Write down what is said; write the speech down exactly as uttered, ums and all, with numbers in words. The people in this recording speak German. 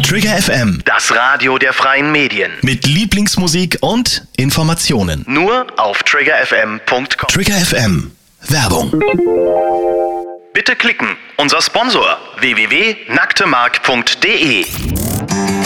Trigger F M, Das Radio der freien Medien. mit Lieblingsmusik und Informationen. Nur auf trigger f m punkt com. Trigger F M, Werbung. Bitte klicken. Unser Sponsor w w w punkt nacktemark punkt d e.